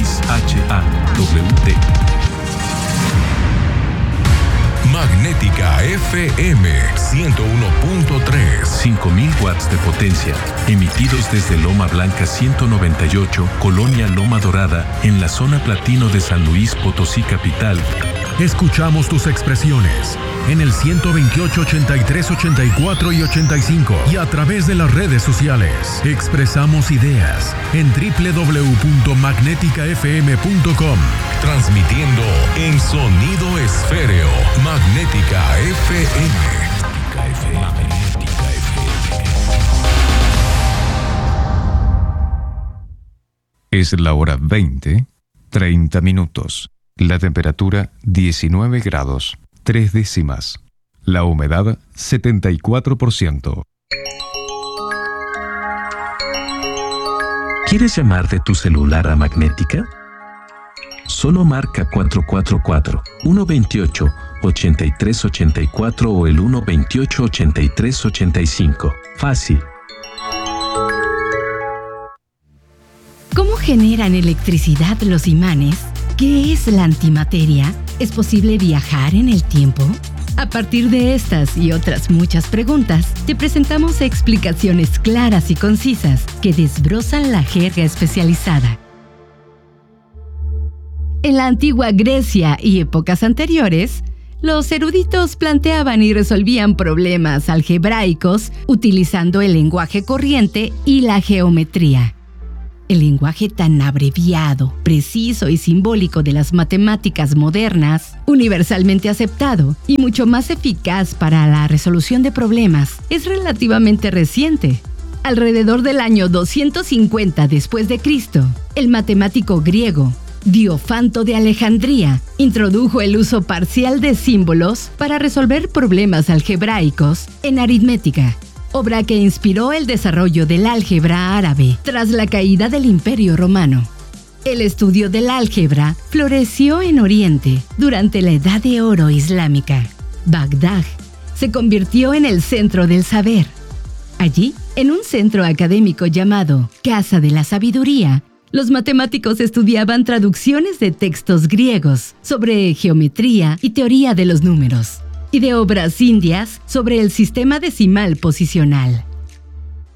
Magnética FM 101.3. 5000 watts de potencia, emitidos desde Loma Blanca 198, Colonia Loma Dorada, en la zona platino de San Luis Potosí capital. Escuchamos tus expresiones en el 128, 83, 84 y 85 y a través de las redes sociales. Expresamos ideas en www.magneticafm.com. Transmitiendo en sonido esféreo. Magnética FM. Magnética FM. Es la hora 20:30 minutos. La temperatura 19 grados, 3 décimas. La humedad 74%. ¿Quieres llamar de tu celular a Magnética? Solo marca 444-128-8384 o el 128-8385. Fácil. ¿Cómo generan electricidad los imanes? ¿Qué es la antimateria? ¿Es posible viajar en el tiempo? A partir de estas y otras muchas preguntas, te presentamos explicaciones claras y concisas que desbrozan la jerga especializada. En la antigua Grecia y épocas anteriores, los eruditos planteaban y resolvían problemas algebraicos utilizando el lenguaje corriente y la geometría. El lenguaje tan abreviado, preciso y simbólico de las matemáticas modernas, universalmente aceptado y mucho más eficaz para la resolución de problemas, es relativamente reciente. Alrededor del año 250 después de Cristo, el matemático griego Diofanto de Alejandría introdujo el uso parcial de símbolos para resolver problemas algebraicos en aritmética, obra que inspiró el desarrollo del álgebra árabe tras la caída del Imperio Romano. El estudio del álgebra floreció en Oriente durante la Edad de Oro islámica. Bagdad se convirtió en el centro del saber. Allí, en un centro académico llamado Casa de la Sabiduría, los matemáticos estudiaban traducciones de textos griegos sobre geometría y teoría de los números, y de obras indias sobre el sistema decimal posicional.